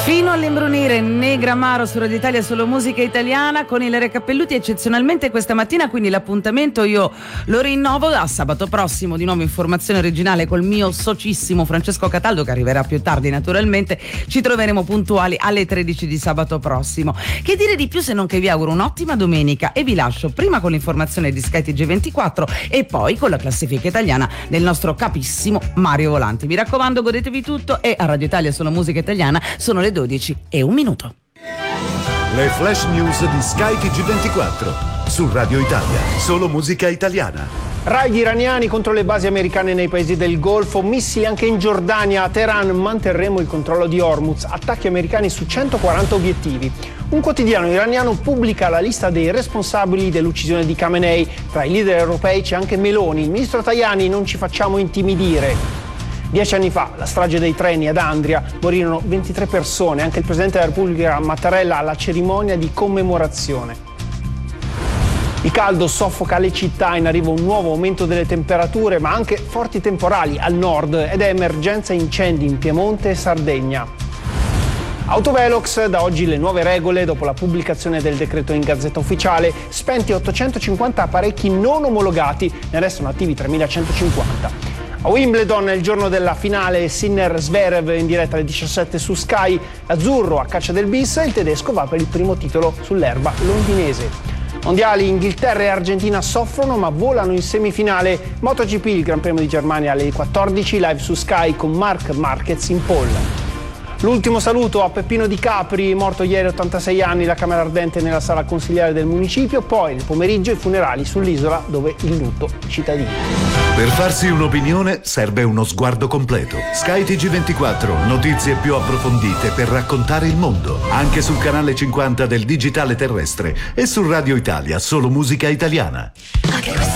Fino all'imbrunire, Negramaro su Radio Italia, solo musica italiana con Ilaria Cappelluti eccezionalmente questa mattina, quindi l'appuntamento io lo rinnovo a sabato prossimo, di nuovo informazione originale col mio sociissimo Francesco Cataldo, che arriverà più tardi naturalmente. Ci troveremo puntuali alle 13 di sabato prossimo. Che dire di più se non che vi auguro un'ottima domenica e vi lascio prima con l'informazione di Sky TG24 e poi con la classifica italiana del nostro capissimo Mario Volanti. Mi raccomando, godetevi tutto e a Radio Italia solo musica italiana sono le 12:01. Le flash news di Sky TG24 su Radio Italia, solo musica italiana. Raid iraniani contro le basi americane nei paesi del Golfo, missili anche in Giordania. A Teheran manterremo il controllo di Hormuz, attacchi americani su 140 obiettivi. Un quotidiano iraniano pubblica la lista dei responsabili dell'uccisione di Khamenei. Tra i leader europei c'è anche Meloni. Il ministro Tajani: non ci facciamo intimidire. 10 anni fa, la strage dei treni ad Andria, morirono 23 persone, anche il Presidente della Repubblica Mattarella alla cerimonia di commemorazione. Il caldo soffoca le città, in arrivo un nuovo aumento delle temperature, ma anche forti temporali al nord ed è emergenza incendi in Piemonte e Sardegna. Autovelox, da oggi le nuove regole dopo la pubblicazione del decreto in Gazzetta Ufficiale, spenti 850 apparecchi non omologati, ne restano attivi 3150. A Wimbledon, il giorno della finale, Sinner-Zverev in diretta alle 17 su Sky. L'azzurro a caccia del bis, il tedesco va per il primo titolo sull'erba londinese. Mondiali, Inghilterra e Argentina soffrono ma volano in semifinale. MotoGP, il Gran Premio di Germania alle 14, live su Sky con Marc Marquez in pole. L'ultimo saluto a Peppino Di Capri, morto ieri, 86 anni, la camera ardente nella sala consiliare del municipio, poi nel pomeriggio i funerali sull'isola dove il lutto cittadino. Per farsi un'opinione serve uno sguardo completo. Sky TG24, notizie più approfondite per raccontare il mondo, anche sul canale 50 del digitale terrestre e su Radio Italia, solo musica italiana.